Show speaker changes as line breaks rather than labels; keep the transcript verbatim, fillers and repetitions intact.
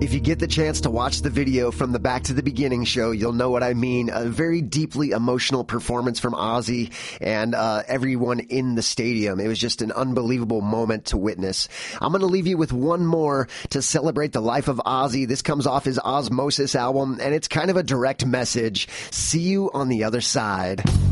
If you get the chance to watch the video from the Back to the Beginning show, you'll know what I mean. A very deeply emotional performance from Ozzy and uh, everyone in the stadium. It was just an unbelievable moment to witness. I'm going to leave you with one more to celebrate the life of Ozzy. This comes off his Osmosis album, and it's kind of a direct message. See you on the other side.